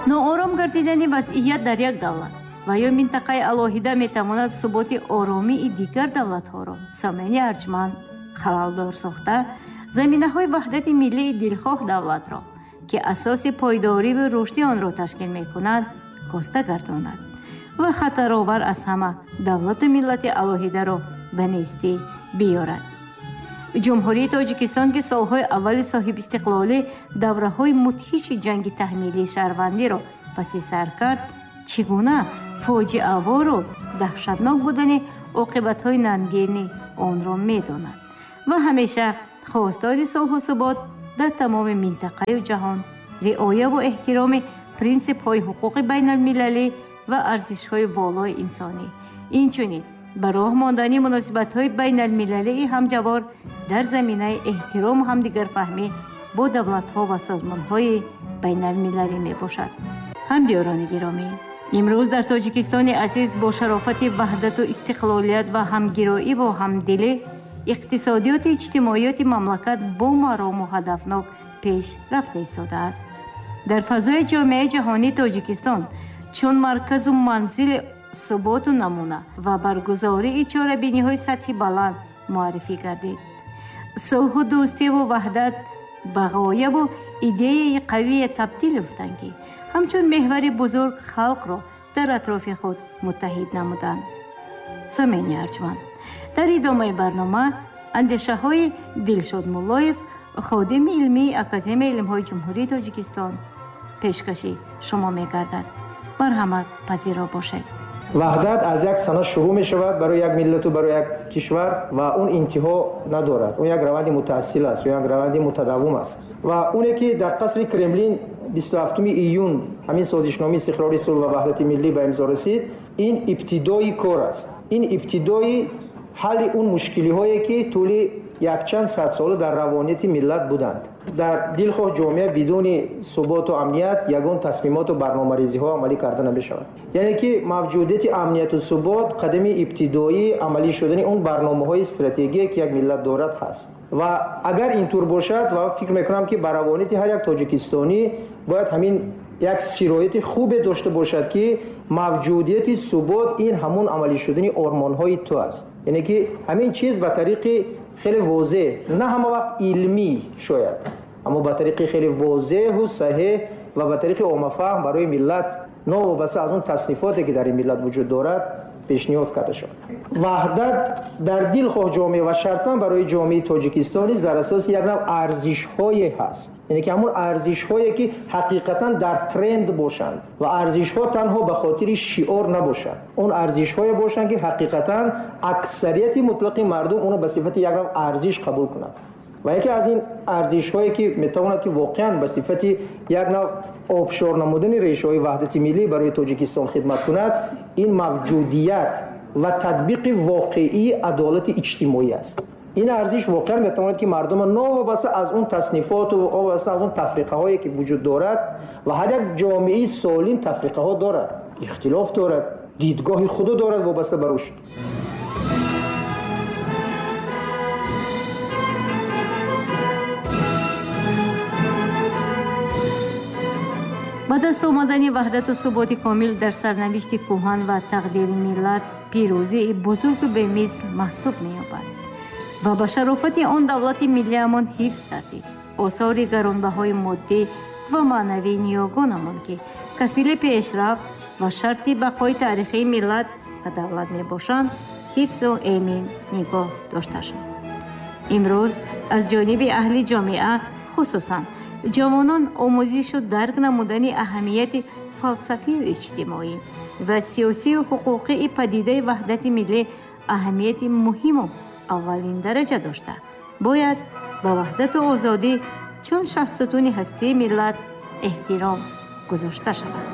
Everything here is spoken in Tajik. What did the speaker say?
ноором гардидани вазъият дар як давлат ва ё минтақаи алоҳида метавонад суботи оромии дигар давлатҳоро самеъни арҷманд халалдор сохта, заминаҳои ваҳдати миллии дилхоҳ давлатро, ки асоси пойдориву рушди онро ташкил мекунад, коста гардонад ва хатаровар аз ҳама давлату миллати алоҳидаро ба нестӣ биёрад. ҷумҳурии Тоҷикистон ки солҳои аввали соҳибистиқлолӣ давраҳои мудҳиши ҷанги таҳмилии шаҳрвандиро паси сар кард, чӣ гуна фоҷиавору даҳшатнок будани оқибатҳои нангини онро медонад ва ҳамеша хостори солҳу субот дар тамоми минтақаю ҷаҳон, риояву эҳтироми принсипҳои ҳуқуқи байналмилалӣ ва арзишҳои волои инсонӣ, инчунин ба роҳ мондани муносибатҳои байналмилалии ҳамҷавор дар заминаи эҳтирому ҳамдигарфаҳмӣ бо давлатҳо ва созмонҳои байналмилалӣ мебошад. ҳамдиёрони гиромӣ, имрӯз дар Тоҷикистони азиз бо шарофати ваҳдату истиқлолият ва ҳамгироиву ҳамдилӣ иқтисодиёти иҷтимоиёти мамлакат бо марому ҳадафнок пеш рафта истодааст. дар фазои ҷомеаи ҷаҳонии Тоҷикистон чун марказу манзили суботу намуна ва баргузории чорабиниҳои сатҳи баланд муаррифӣ гардид. сулҳу дӯстиву ваҳдат ба ғояву идеяи қавие табдил ёфтанд, ки ҳамчун меҳвари бузург халқро дар атрофи худ муттаҳид намуданд. самеъни арҷманд, дар идомаи барнома андешаҳои Дилшод Муллоев, ходими илмии Академияи илмҳои ҷумҳурии Тоҷикистон пешкаши шумо мегардад. марҳамат пазиро бошед. ваҳдат аз як сана шурӯъ мешавад барои як миллату барои як кишвар ва он интиҳо надорад. он як раванди мутаассил аст, як раванди мутадаввум аст. ва оне ки дар қасри Кремлин 27 июн ҳамин созишномаи истиқрори сулҳ ва ваҳдати миллӣ ба имзо расид, ин ибтидои кор аст. ин ибтидои ҳалли он мушкилиҳое ки тӯли якчанд садсола дар равонияти миллат буданд. дар дилхоҳ ҷомеа бидуни суботу амният ягон тасмимоту барномарезиҳо амалӣ карда намешавад. яъне ки мавҷудияти амнияту субот қадами ибтидоии амалӣ шудани он барномаҳои стратегие ки як миллат дорад ҳаст. ва агар ин тур бошад, ва фикр мекунам ки ба равонияти ҳар як тоҷикистонӣ бояд ҳамин як сирояти хубе дошта бошад ки мавҷудияти субот ин ҳамун амалӣ шудани ормонҳои ту аст. яъне ки ҳамин чиз ба тариқи хеле возеҳ, на ҳама вақт илмӣ шояд, аммо ба тариқи хеле возеҳу саҳеҳ ва ба тариқи оммафаҳм барои миллат новобаста аз он таснифоте ки дар ин миллат вуҷуд дорад пешниҳод карда шавад. ваҳдат дар дилхоҳ ҷомеа ва шартан барои ҷомеаи Тоҷикистон дар асоси як нав арзишҳое ҳаст. яъне ки ҳамун арзишҳое ки ҳақиқатан дар тренд бошанд ва арзишҳо танҳо ба хотири шиор набошанд. он арзишҳое бошанд ки ҳақиқатан аксарияти мутлақи мардум онро ба сифати як нав арзиш қабул кунанд. ва яке аз ин арзишҳое ки метавонад ки воқеан ба сифати як нав обшор намудани решаҳои ваҳдати миллӣ барои Тоҷикистон хидмат кунад, ин мавҷудият ва татбиқи воқеии адолати иҷтимоӣ аст. ин арзиш воқеан метавонад ки мардума новобаста аз он таснифоту новобаста аз он тафриқаҳое ки вуҷуд дорад, ва ҳар як ҷомеаи солим тафриқаҳо дорад, ихтилоф дорад, дидгоҳи худо дорад вобаста ба рушд. ба даст омадани ваҳдату суботи комил дар сарнавишти кӯҳан ва тақдири миллат пирӯзии бузургу бемисл маҳсуб меёбад ва ба шарофати он давлати миллиамон ҳифз гардид. осори гаронбаҳои моддӣ ва маънавии ниёгонамон ки кафили пешрафт ва шарти бақои таърихии миллат ва давлат мебошанд, ҳифзу эмин нигоҳ дошта шуд. имрӯз аз ҷониби аҳли ҷомеа, хусусан ҷавонон, омӯзишу дарк намудани аҳамияти фалсафию иҷтимоӣ ва сиёсию ҳуқуқии падидаи ваҳдати миллӣ аҳамияти муҳиму аввалиндараҷа дошта, бояд ба ваҳдату озодӣ чун шаҳрсутуни ҳастии миллат эҳтиром гузошта шавад.